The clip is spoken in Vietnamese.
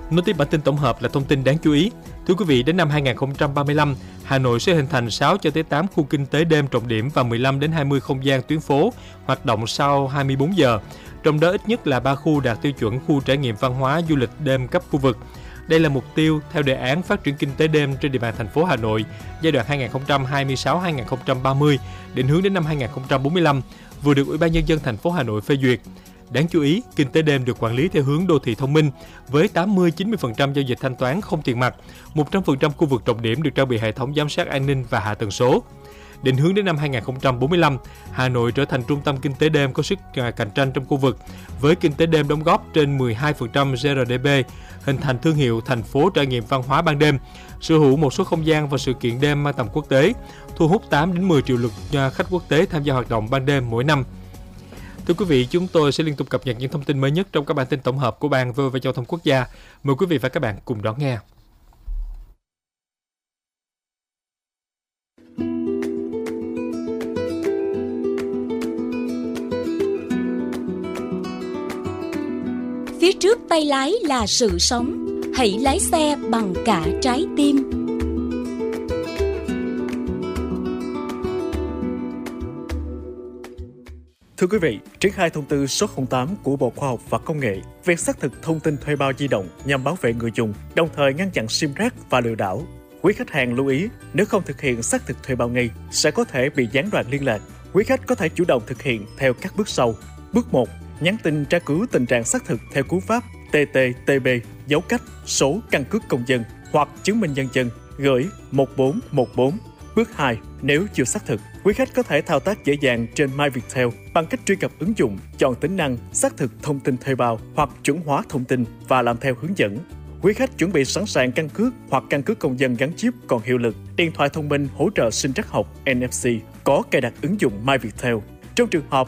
Nối tiếp bản tin tổng hợp là thông tin đáng chú ý. Thưa quý vị, đến năm 2035, Hà Nội sẽ hình thành 6 cho tới 8 khu kinh tế đêm trọng điểm và 15 đến 20 không gian tuyến phố hoạt động sau 24 giờ. Trong đó ít nhất là 3 khu đạt tiêu chuẩn khu trải nghiệm văn hóa du lịch đêm cấp khu vực. Đây là mục tiêu theo đề án phát triển kinh tế đêm trên địa bàn thành phố Hà Nội giai đoạn 2026-2030, định hướng đến năm 2045, vừa được Ủy ban Nhân dân thành phố Hà Nội phê duyệt. Đáng chú ý, kinh tế đêm được quản lý theo hướng đô thị thông minh với 80-90% giao dịch thanh toán không tiền mặt, 100% khu vực trọng điểm được trang bị hệ thống giám sát an ninh và hạ tầng số. Định hướng đến năm 2045, Hà Nội trở thành trung tâm kinh tế đêm có sức cạnh tranh trong khu vực, với kinh tế đêm đóng góp trên 12% GRDP, hình thành thương hiệu thành phố trải nghiệm văn hóa ban đêm, sở hữu một số không gian và sự kiện đêm mang tầm quốc tế, thu hút 8 đến 10 triệu lượt khách quốc tế tham gia hoạt động ban đêm mỗi năm. Thưa quý vị, chúng tôi sẽ liên tục cập nhật những thông tin mới nhất trong các bản tin tổng hợp của Ban VOV Giao thông Quốc gia. Mời quý vị và các bạn cùng đón nghe. Phía trước tay lái là sự sống, hãy lái xe bằng cả trái tim. Thưa quý vị, triển khai thông tư số 08 của Bộ Khoa học và Công nghệ về xác thực thông tin thuê bao di động nhằm bảo vệ người dùng, đồng thời ngăn chặn sim rác và lừa đảo. Quý khách hàng lưu ý, nếu không thực hiện xác thực thuê bao ngay, sẽ có thể bị gián đoạn liên lạc. Quý khách có thể chủ động thực hiện theo các bước sau. Bước 1. Nhắn tin tra cứu tình trạng xác thực theo cú pháp TTTB, dấu cách, số căn cước công dân hoặc chứng minh nhân dân, gửi 1414. Bước 2. Nếu chưa xác thực, quý khách có thể thao tác dễ dàng trên MyViettel bằng cách truy cập ứng dụng, chọn tính năng xác thực thông tin thuê bao hoặc chuẩn hóa thông tin và làm theo hướng dẫn. Quý khách chuẩn bị sẵn sàng căn cước hoặc căn cước công dân gắn chip còn hiệu lực, điện thoại thông minh hỗ trợ sinh trắc học NFC, có cài đặt ứng dụng MyViettel. Trong trường hợp